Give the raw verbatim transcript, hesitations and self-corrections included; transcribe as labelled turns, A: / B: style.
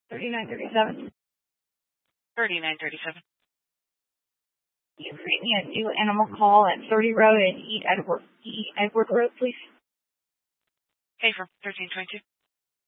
A: thirty-nine thirty-seven.
B: thirty-nine thirty-seven.
A: You create me a new animal call at thirty Road and E. Edward, E. Edward Road, please.
B: Hey, from thirteen twenty-two.